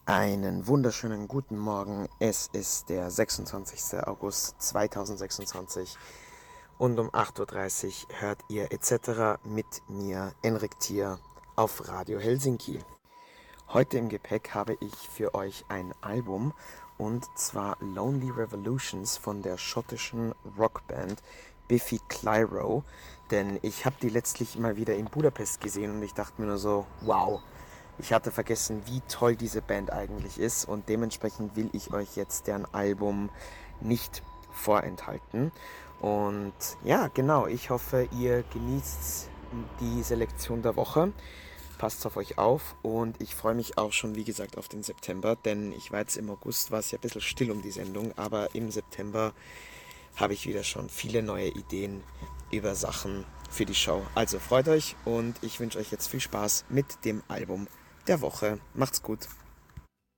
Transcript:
Einen wunderschönen guten Morgen. Es ist der 26. August 2026 und um 8:30 Uhr hört ihr etc. mit mir, Enrik Thier, auf Radio Helsinki. Heute im Gepäck habe ich für euch ein Album, und zwar Lonely Revolutions von der schottischen Rockband Biffy Clyro, denn ich habe die letztlich mal wieder in Budapest gesehen und ich dachte mir nur so, wow, ich hatte vergessen, wie toll diese Band eigentlich ist, und dementsprechend will ich euch jetzt deren Album nicht vorenthalten. Und ja, genau, ich hoffe, ihr genießt die Selektion der Woche. Passt auf euch auf, und ich freue mich auch schon, wie gesagt, auf den September, denn ich war jetzt im August, war es ja ein bisschen still um die Sendung, aber im September habe ich wieder schon viele neue Ideen über Sachen für die Show. Also freut euch, und ich wünsche euch jetzt viel Spaß mit dem Album der Woche. Macht's gut.